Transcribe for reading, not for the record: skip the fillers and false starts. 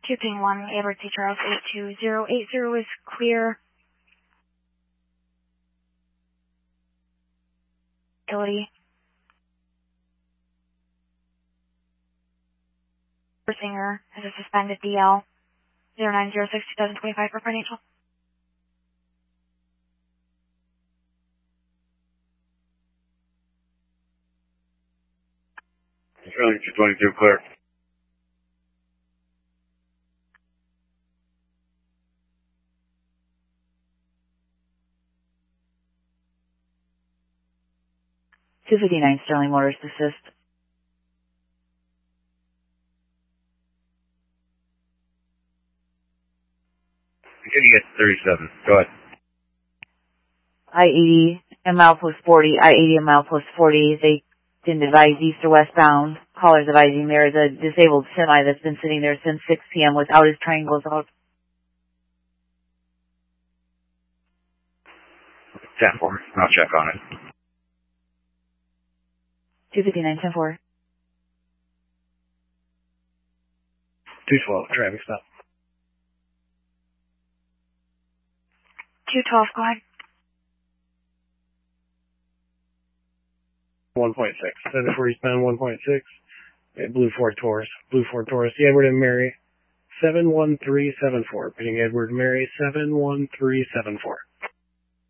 2 1, Edward C. Charles 82080 is clear. Utility. Singer has a suspended DL 0906-2025 for financial. Sterling 222 clear. $259 Sterling Motors assist. Getting at 37. Go ahead. I-80 and mile plus 40. I-80 and mile plus 40. They didn't advise east or westbound. Callers advising there is a disabled semi that's been sitting there since 6 p.m. without his triangles out. 10-4. I'll check on it. 259, 10-4. 212, traffic stop. 212, go ahead. 1.6. Center for eastbound 1.6. Blue Ford Taurus. Blue Ford Taurus. Edward and Mary. 71374. Pitting Edward Mary 71374.